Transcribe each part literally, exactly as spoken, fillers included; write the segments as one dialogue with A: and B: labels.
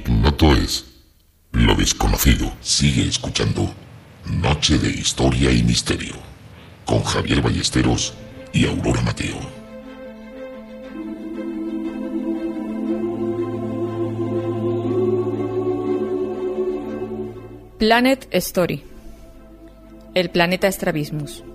A: ignoto es lo desconocido. Sigue escuchando Noche de Historia y Misterio con Javier Ballesteros y Aurora Mateo.
B: Planet Story. El planeta Strabismus.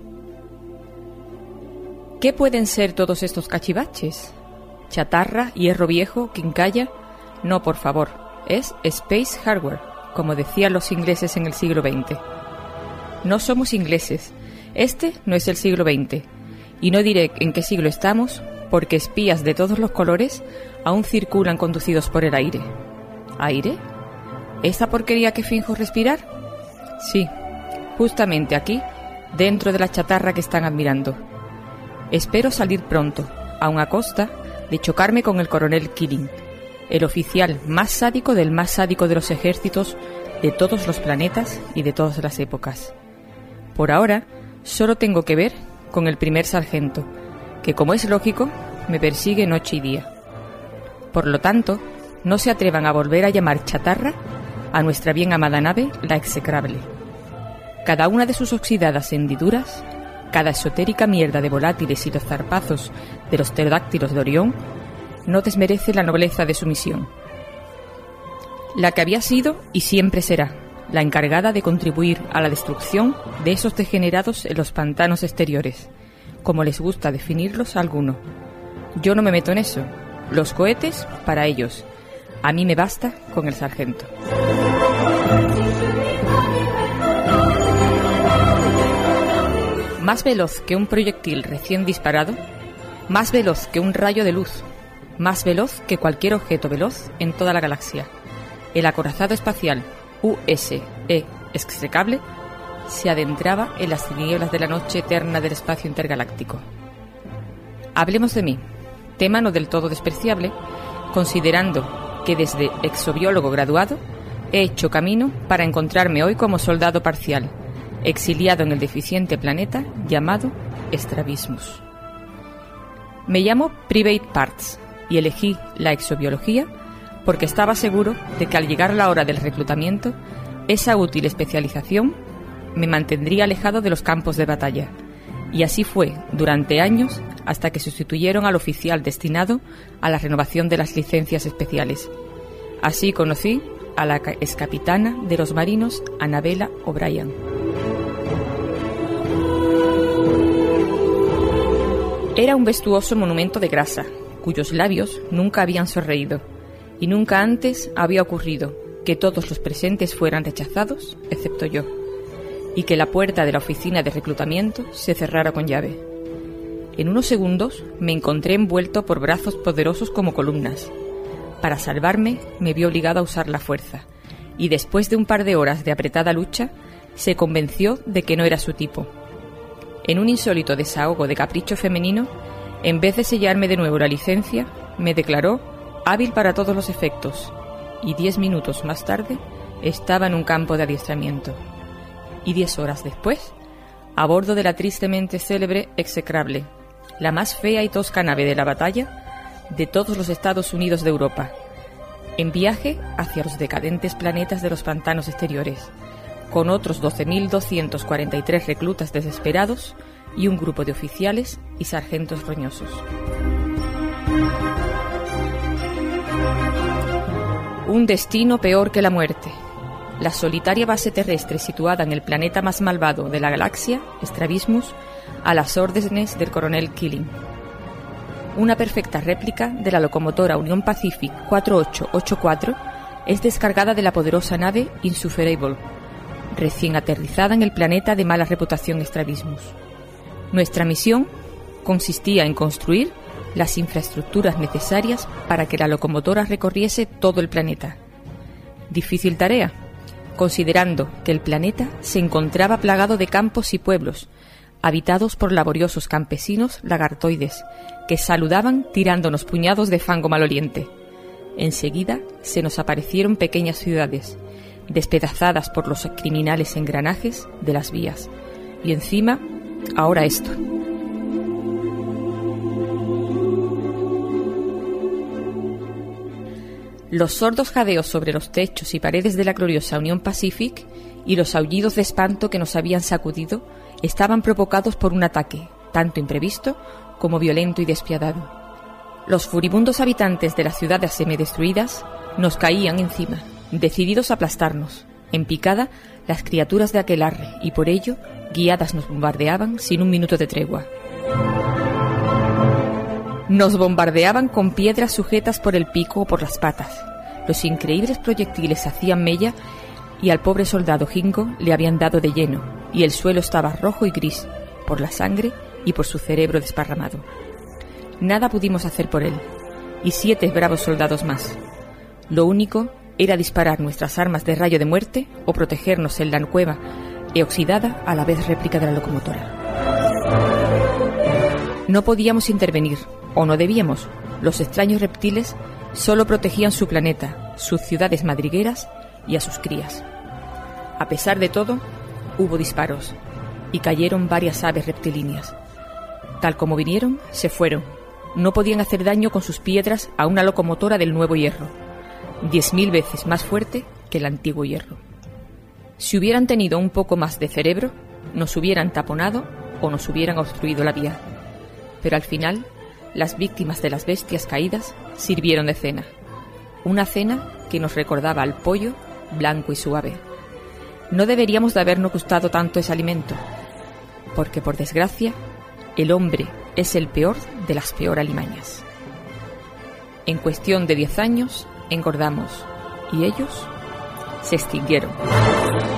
B: ¿Qué pueden ser todos estos cachivaches? ¿Chatarra, hierro viejo, quincalla? No, por favor, es Space Hardware, como decían los ingleses en el siglo veinte. No somos ingleses, este no es el siglo veinte, y no diré en qué siglo estamos, porque espías de todos los colores aún circulan conducidos por el aire. ¿Aire? ¿Esa porquería que finjo respirar? Sí, justamente aquí, dentro de la chatarra que están admirando. Espero salir pronto, aun a costa de chocarme con el coronel Killing, el oficial más sádico del más sádico de los ejércitos de todos los planetas y de todas las épocas. Por ahora, solo tengo que ver con el primer sargento, que, como es lógico, me persigue noche y día. Por lo tanto, no se atrevan a volver a llamar chatarra a nuestra bien amada nave, la execrable. Cada una de sus oxidadas hendiduras, cada esotérica mierda de volátiles y los zarpazos de los pterodáctilos de Orión, no desmerece la nobleza de su misión. La que había sido y siempre será la encargada de contribuir a la destrucción de esos degenerados en los pantanos exteriores, como les gusta definirlos a alguno. Yo no me meto en eso. Los cohetes, para ellos. A mí me basta con el sargento. Más veloz que un proyectil recién disparado, más veloz que un rayo de luz, más veloz que cualquier objeto veloz en toda la galaxia, el acorazado espacial U S E execrable se adentraba en las tinieblas de la noche eterna del espacio intergaláctico. Hablemos de mí, tema no del todo despreciable, considerando que desde exobiólogo graduado he hecho camino para encontrarme hoy como soldado parcial, exiliado en el deficiente planeta llamado Strabismus. Me llamo Private Parts y elegí la exobiología porque estaba seguro de que al llegar la hora del reclutamiento, esa útil especialización me mantendría alejado de los campos de batalla. Y así fue durante años hasta que sustituyeron al oficial destinado a la renovación de las licencias especiales. Así conocí a la excapitana de los marinos, Annabella O'Brien. Era un vestuoso monumento de grasa, cuyos labios nunca habían sonreído, y nunca antes había ocurrido que todos los presentes fueran rechazados, excepto yo, y que la puerta de la oficina de reclutamiento se cerrara con llave. En unos segundos me encontré envuelto por brazos poderosos como columnas. Para salvarme me vi obligado a usar la fuerza, y después de un par de horas de apretada lucha, se convenció de que no era su tipo. En un insólito desahogo de capricho femenino, en vez de sellarme de nuevo la licencia, me declaró hábil para todos los efectos, y diez minutos más tarde estaba en un campo de adiestramiento. Y diez horas después, a bordo de la tristemente célebre execrable, la más fea y tosca nave de la batalla de todos los Estados Unidos de Europa, en viaje hacia los decadentes planetas de los pantanos exteriores, con otros doce mil doscientos cuarenta y tres reclutas desesperados y un grupo de oficiales y sargentos roñosos. Un destino peor que la muerte. La solitaria base terrestre situada en el planeta más malvado de la galaxia, Strabismus, a las órdenes del coronel Killing. Una perfecta réplica de la locomotora Union Pacific cuatro ocho ocho cuatro es descargada de la poderosa nave Insufferable, recién aterrizada en el planeta de mala reputación Strabismus. Nuestra misión consistía en construir las infraestructuras necesarias para que la locomotora recorriese todo el planeta. Difícil tarea, considerando que el planeta se encontraba plagado de campos y pueblos, habitados por laboriosos campesinos lagartoides, que saludaban tirándonos puñados de fango maloliente. Enseguida se nos aparecieron pequeñas ciudades, despedazadas por los criminales engranajes de las vías. Y encima, ahora esto. Los sordos jadeos sobre los techos y paredes de la gloriosa Union Pacific y los aullidos de espanto que nos habían sacudido estaban provocados por un ataque, tanto imprevisto como violento y despiadado. Los furibundos habitantes de las ciudades semidestruidas nos caían encima, decididos a aplastarnos. En picada, las criaturas de aquelarre, y por ello, guiadas nos bombardeaban sin un minuto de tregua. Nos bombardeaban con piedras sujetas por el pico o por las patas. Los increíbles proyectiles hacían mella y al pobre soldado Jingo le habían dado de lleno, y el suelo estaba rojo y gris, por la sangre y por su cerebro desparramado. Nada pudimos hacer por él, y siete bravos soldados más. Lo único era disparar nuestras armas de rayo de muerte o protegernos en la cueva e oxidada a la vez réplica de la locomotora. No podíamos intervenir, o no debíamos. Los extraños reptiles solo protegían su planeta, sus ciudades madrigueras y a sus crías. A pesar de todo, hubo disparos, y cayeron varias aves reptilíneas. Tal como vinieron, se fueron. No podían hacer daño con sus piedras a una locomotora del nuevo hierro, diez mil veces más fuerte que el antiguo hierro. Si hubieran tenido un poco más de cerebro, nos hubieran taponado o nos hubieran obstruido la vía. Pero al final, las víctimas de las bestias caídas sirvieron de cena. Una cena que nos recordaba al pollo blanco y suave. No deberíamos de habernos gustado tanto ese alimento, porque por desgracia, el hombre es el peor de las peor alimañas. En cuestión de diez años, engordamos, y ellos se extinguieron.